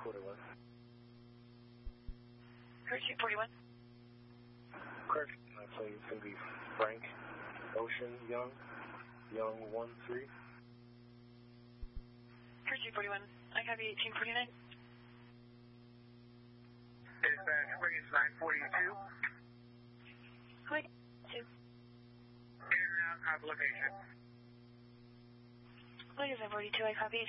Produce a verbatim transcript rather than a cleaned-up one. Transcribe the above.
forty-one. thirteen forty-one. Correct. I'd say it's going to be Frank Ocean Young, Young one three. thirteen forty-one. I copy eighteen forty-nine. Dispatch, Wiggins nine forty-two. Wait, two. In and out, have location. Wiggins nine forty-two, I copy